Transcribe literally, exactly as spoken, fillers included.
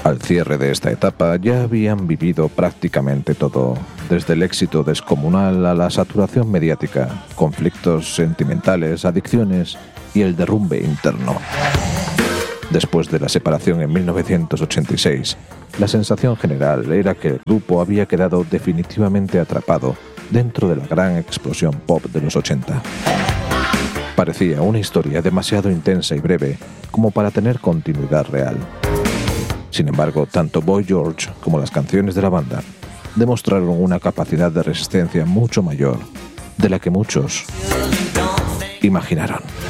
Al cierre de esta etapa ya habían vivido prácticamente todo, desde el éxito descomunal a la saturación mediática, conflictos sentimentales, adicciones y el derrumbe interno. Después de la separación en mil novecientos ochenta y seis, la sensación general era que el grupo había quedado definitivamente atrapado dentro de la gran explosión pop de los ochenta. Parecía una historia demasiado intensa y breve como para tener continuidad real. Sin embargo, tanto Boy George como las canciones de la banda demostraron una capacidad de resistencia mucho mayor de la que muchos imaginaron.